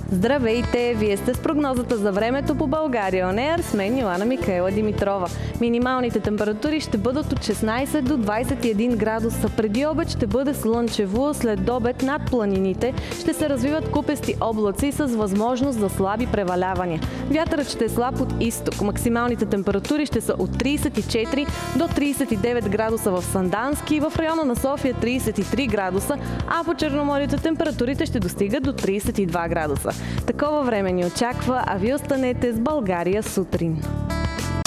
Здравейте! Вие сте с прогнозата за времето по България On Air с мен Йоана Микаела Димитрова. Минималните температури ще бъдат от 16 до 21 градуса. Преди обед ще бъде слънчево, след обед над планините ще се развиват купести облаци с възможност за слаби превалявания. Вятърът ще е слаб от изток. Максималните температури ще са от 34 до 39 градуса в Сандански, в района на София 33 градуса, а по Черноморието температурите ще достигат до 32 градуса. Такова време ни очаква, а вие останете с България сутрин.